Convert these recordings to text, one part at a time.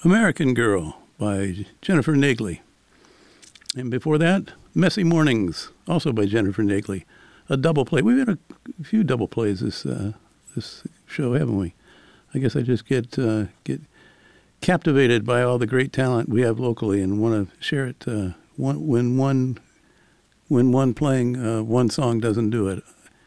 American Girl by Jennifer Nagley. And before that, Messy Mornings, also by Jennifer Nagley. A double play. We've had a few double plays this show, haven't we? I guess I just get captivated by all the great talent we have locally and want to share it when one playing one song doesn't do it.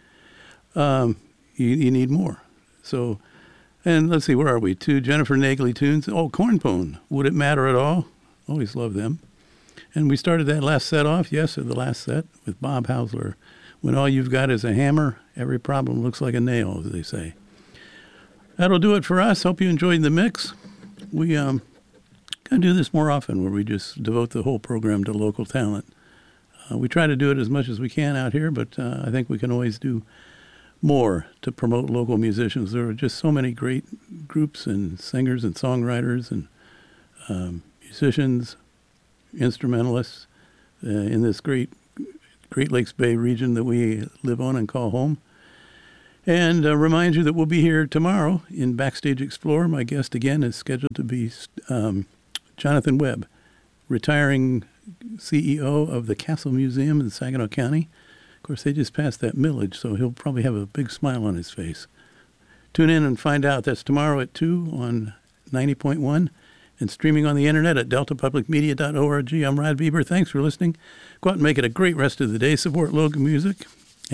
You need more. So, and let's see, where are we? 2 Jennifer Nagley tunes. Oh, Cornpone, Would It Matter at All? Always love them. And we started that last set off, the last set, with Bob Hausler. When all you've got is a hammer, every problem looks like a nail, as they say. That'll do it for us. Hope you enjoyed the mix. We going to do this more often, where we just devote the whole program to local talent. We try to do it as much as we can out here, but I think we can always do more to promote local musicians. There are just so many great groups and singers and songwriters and musicians, instrumentalists in this Great Lakes Bay region that we live on and call home. And remind you that we'll be here tomorrow in Backstage Explorer. My guest again is scheduled to be Jonathan Webb, retiring CEO of the Castle Museum in Saginaw County. Of course, they just passed that millage, so he'll probably have a big smile on his face. Tune in and find out. That's tomorrow at 2 on 90.1 and streaming on the internet at deltapublicmedia.org. I'm Rod Bieber. Thanks for listening. Go out and make it a great rest of the day. Support local music.